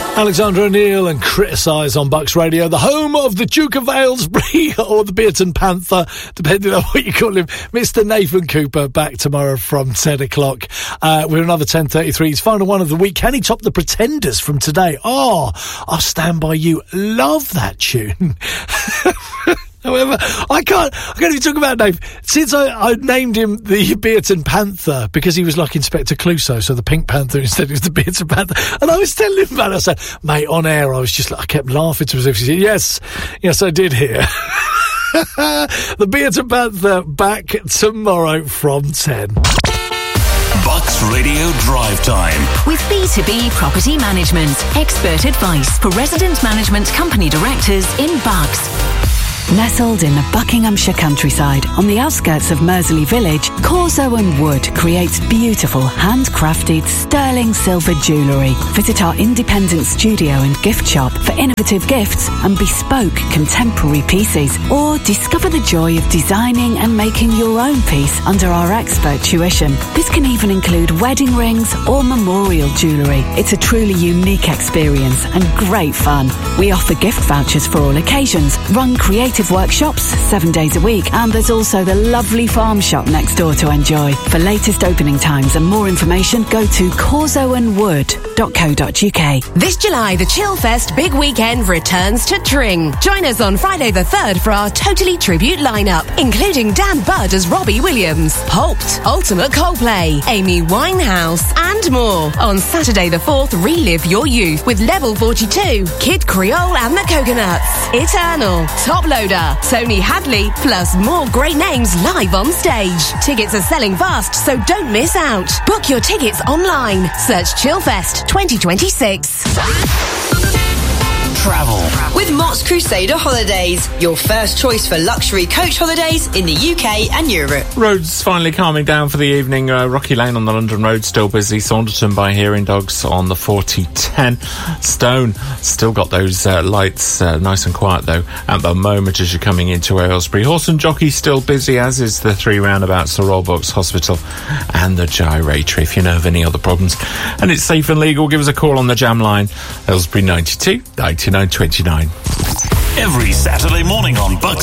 Alexander O'Neill and Criticise on Bucks Radio, the home of the Duke of Aylesbury or the Bearton Panther, depending on what you call him. Mr. Nathan Cooper back tomorrow from 10 o'clock with another 10:33. His final one of the week. Can he top the Pretenders from today? Oh, I'll Stand By You. Love that tune. However, I can't even talk about Dave. Since I named him the Bearton Panther because he was like Inspector Clouseau, so the Pink Panther instead of the Bearton Panther. And I was telling him about it. I said, mate, on air, I was just like, I kept laughing to myself. He said, yes, I did hear. The Bearton Panther back tomorrow from 10. Bucks Radio Drive Time. With B2B Property Management. Expert advice for resident management company directors in Bucks. Nestled in the Buckinghamshire countryside on the outskirts of Mersley Village, Corso & Wood creates beautiful handcrafted sterling silver jewellery. Visit our independent studio and gift shop for innovative gifts and bespoke contemporary pieces, or discover the joy of designing and making your own piece under our expert tuition. This can even include wedding rings or memorial jewellery. It's a truly unique experience and great fun. We offer gift vouchers for all occasions, run creative workshops 7 days a week, and there's also the lovely farm shop next door to enjoy. For latest opening times and more information, go to corsoandwood.co.uk. This July, the Chillfest Big Weekend returns to Tring. Join us on Friday the 3rd for our Totally Tribute lineup, including Dan Budd as Robbie Williams, Holt, Ultimate Coldplay, Amy Winehouse, and more. On Saturday the 4th, relive your youth with Level 42, Kid Creole and the Coconuts, Eternal, Top Loader, Tony Hadley, plus more great names live on stage. Tickets are selling fast, so don't miss out. Book your tickets online. Search Chillfest 2026. Travel with Mott's Crusader Holidays, your first choice for luxury coach holidays in the UK and Europe. Roads finally calming down for the evening. Rocky Lane on the London Road still busy. Saunderton by Hearing Dogs on the 4010. Stone still got those lights nice and quiet though at the moment as you're coming into Aylesbury. Horse and Jockey still busy, as is the 3 roundabouts, the Royal Box Hospital and the Gyratory. If you know of any other problems and it's safe and legal, give us a call on the jam line. Aylesbury 92 99 29. every Saturday morning on Bucks